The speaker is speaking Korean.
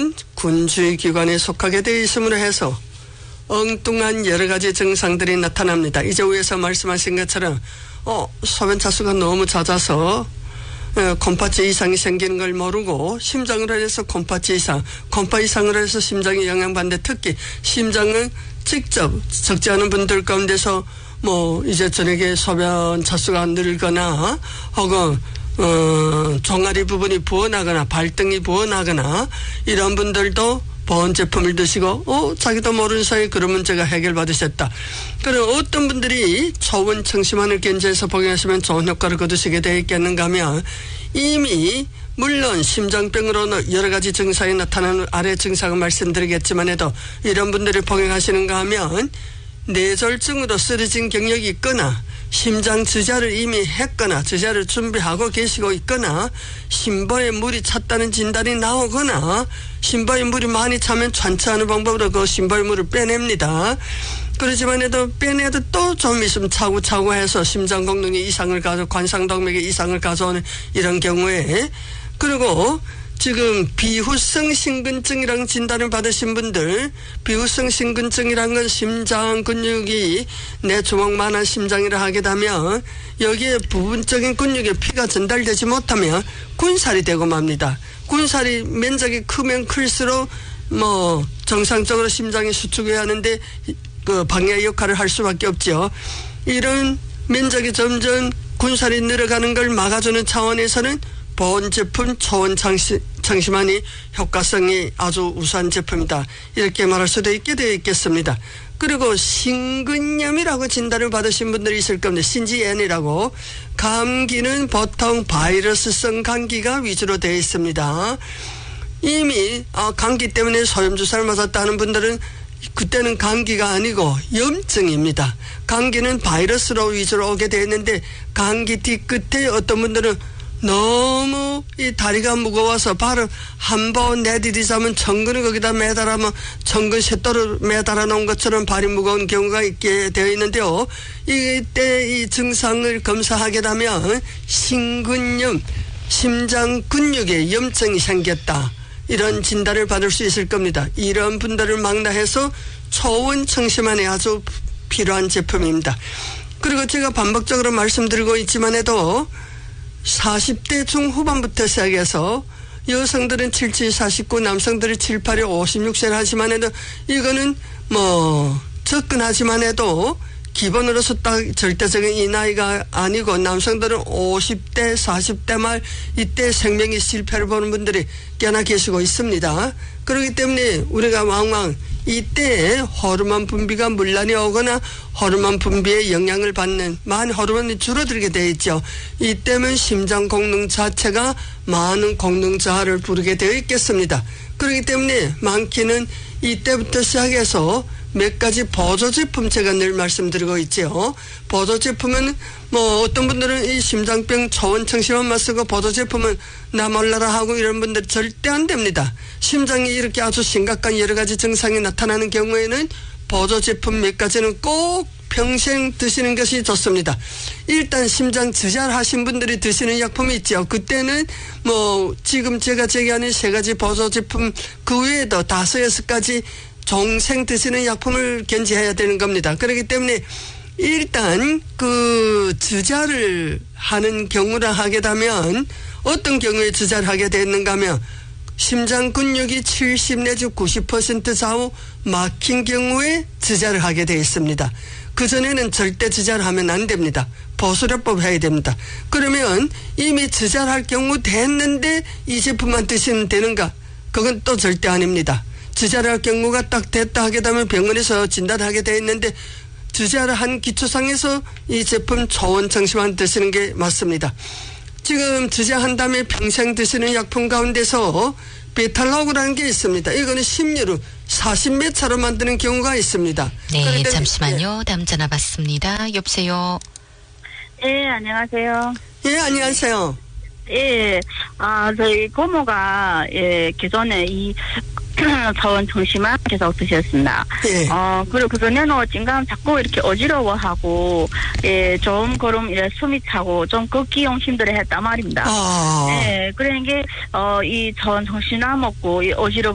이는 군주의 기관에 속하게 되어 있음으로 해서 엉뚱한 여러 가지 증상들이 나타납니다. 이제 위에서 말씀하신 것처럼 소변 차수가 너무 잦아서 곰파체 이상이 생기는 걸 모르고 심장으로 해서 곰파체 이상, 곰파 이상으로 해서 심장이 영향받는데 특히 심장은 직접 적지 않은 분들 가운데서 이제 저녁에 소변 차수가 늘거나 혹은 종아리 부분이 부어나거나 발등이 부어나거나 이런 분들도 보온 제품을 드시고 자기도 모르는 사이에 그런 문제가 해결받으셨다. 그럼 어떤 분들이 초원 청심환을 견제해서 복용하시면 좋은 효과를 거두시게 되어 있겠는가 하면 이미 물론 심장병으로 여러 가지 증상이 나타나는 아래 증상을 말씀드리겠지만 해도 이런 분들이 복용하시는가 하면 뇌졸중으로 쓰러진 경력이 있거나 심장 주자를 이미 했거나 주자를 준비하고 계시고 있거나 심보에 물이 찼다는 진단이 나오거나 심보에 물이 많이 차면 tran스하는 방법으로 그 심보에 물을 빼냅니다. 그렇지만 해도 빼내도 또 좀 있으면 차고 해서 심장功能에 이상을 관상동맥에 이상을 가져오는 이런 경우에 그리고 지금 비후성 심근증이라는 진단을 받으신 분들 비후성 심근증이라는 건 심장 근육이 내 주먹만한 심장이라 하게 되면 여기에 부분적인 근육에 피가 전달되지 못하면 군살이 되고 맙니다. 군살이 면적이 크면 클수록 정상적으로 심장이 수축해야 하는데 그 방해 역할을 할 수밖에 없죠. 이런 면적이 점점 군살이 늘어가는 걸 막아주는 차원에서는 보온 제품 초원 청심환이 효과성이 아주 우수한 제품이다. 이렇게 말할 수도 있게 되어 있겠습니다. 그리고 심근염이라고 진단을 받으신 분들이 있을 겁니다. 신지엔이라고. 감기는 보통 바이러스성 감기가 위주로 되어 있습니다. 이미 감기 때문에 소염주사를 맞았다 하는 분들은 그때는 감기가 아니고 염증입니다. 감기는 바이러스로 위주로 오게 되어 있는데 감기 뒤끝에 어떤 분들은 너무 이 다리가 무거워서 바로 한 번 내디디자면 천근을 거기다 매달아면 천근 셋도를 매달아 놓은 것처럼 발이 무거운 경우가 있게 되어 있는데요. 이때 이 증상을 검사하게 되면 심근염, 심장 근육에 염증이 생겼다. 이런 진단을 받을 수 있을 겁니다. 이런 분들을 망라해서 초원 청심환이 아주 필요한 제품입니다. 그리고 제가 반복적으로 말씀드리고 있지만 해도 40대 중후반부터 시작해서 여성들은 77, 49, 남성들은 78, 56세를 하지만 해도 이거는 접근하지만 해도 기본으로서 딱 절대적인 이 나이가 아니고 남성들은 50대, 40대 말 이때 생명의 실패를 보는 분들이 꽤나 계시고 있습니다. 그렇기 때문에 우리가 왕왕 이때 호르몬 분비가 문란이 오거나 호르몬 분비에 영향을 받는 많은 호르몬이 줄어들게 되어 있죠. 이때면 심장功能 자체가 많은功能 저하를 부르게 되어 있겠습니다. 그렇기 때문에 많기는 이때부터 시작해서 몇 가지 보조 제품 제가 늘 말씀드리고 있죠. 보조 제품은 어떤 분들은 이 심장병 초원 청심환만 쓰고 보조 제품은 나 몰라라 하고 이런 분들 절대 안 됩니다. 심장이 이렇게 아주 심각한 여러 가지 증상이 나타나는 경우에는 보조 제품 몇 가지는 꼭 평생 드시는 것이 좋습니다. 일단 심장 주자를 하신 분들이 드시는 약품이 있죠. 그때는 지금 제가 제기하는 3가지 보조 제품 그 외에도 5, 6가지 종생 드시는 약품을 견지해야 되는 겁니다. 그렇기 때문에 일단 그 주자를 하는 경우라 하게 되면 어떤 경우에 주자를 하게 되는가 하면 심장 근육이 70 내지 90% 좌우 막힌 경우에 주자를 하게 되어 있습니다. 그전에는 절대 주자를 하면 안 됩니다. 보수료법 해야 됩니다. 그러면 이미 주자를 할 경우 됐는데 이 제품만 드시면 되는가? 그건 또 절대 아닙니다. 주자를 할 경우가 딱 됐다 하게 되면 병원에서 진단하게 되어 있는데 주자를 한 기초상에서 이 제품 초원 청심환 드시는 게 맞습니다. 지금 주자한 다음에 평생 드시는 약품 가운데서 베탈로그라는 게 있습니다. 이거는 심유로 40몇 차로 만드는 경우가 있습니다. 네, 잠시만요. 다음 전화 받습니다. 여보세요. 예, 안녕하세요. 예, 안녕하세요. 예, 저희 고모가 기존에 이 초원 청심환 계속 드셨습니다. 예. 그리고 그전에는 자꾸 이렇게 어지러워하고, 좀 걸음 이래 숨이 차고 좀 걷기용 힘들어 했단 말입니다. 예, 그러니까 이 초원 청심환 먹고 이 어지러워